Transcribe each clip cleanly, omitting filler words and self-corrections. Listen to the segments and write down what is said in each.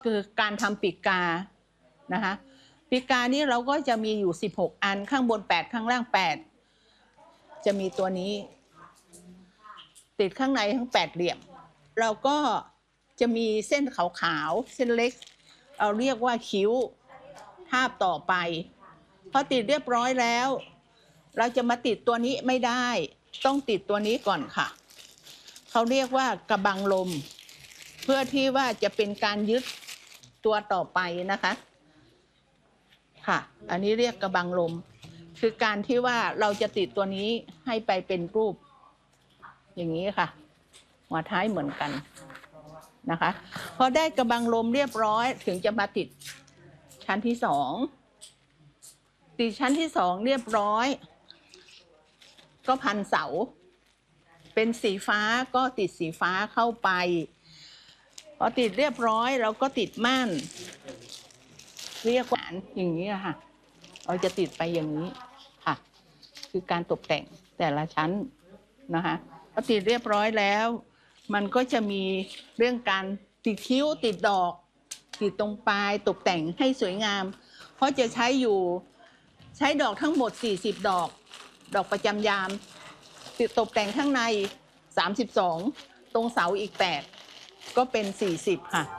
คือการทำปีกกานะคะปีกกานี่เราก็จะมีอยู่16อันข้างบน8ข้างล่าง8จะมีตัวนี้ติดข้างในทั้ง8เหลี่ยมเราก็จะมีเส้นขาวๆเส้นเล็กเราเรียกว่าคิ้วทาบต่อไปพอติดเรียบร้อยแล้วเราจะมาติดตัวนี้ไม่ได้ต้องติดตัวนี้ก่อนค่ะเขาเรียกว่ากระบังลมเพื่อที่ว่าจะเป็นการยึดตัวต่อไปนะคะค่ะอันนี้เรียกกระบังลมคือการที่ว่าเราจะติดตัวนี้ให้ไปเป็นรูปอย่างนี้ค่ะหัวท้ายเหมือนกันนะคะพอได้กระบังลมเรียบร้อยถึงจะมาติดชั้นที่สองติดชั้นที่สองเรียบร้อยก็พันเสาเป็นสีฟ้าก็ติดสีฟ้าเข้าไปพอติดเรียบร้อยเราก็ติดม่านเรียกว่าอย่างนี้ค่ะเราจะติดไปอย่างนี้ค่ะคือการตกแต่งแต่ละชั้นนะคะพอติดเรียบร้อยแล้วมันก็จะมีเรื่องการติดคิ้วติดดอกติดตรงปลายตกแต่งให้สวยงามเพราะจะใช้ดอกทั้งหมด40ดอกประจำยามติดตกแต่งข้างใน32ตรงเสาอีก8ก็เป็น40ค่ะ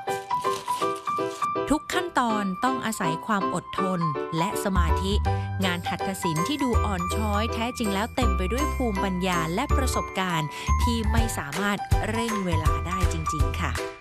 ทุกขั้นตอนต้องอาศัยความอดทนและสมาธิงานหัตถศิลป์ที่ดูอ่อนช้อยแท้จริงแล้วเต็มไปด้วยภูมิปัญญาและประสบการณ์ที่ไม่สามารถเร่งเวลาได้จริงๆค่ะ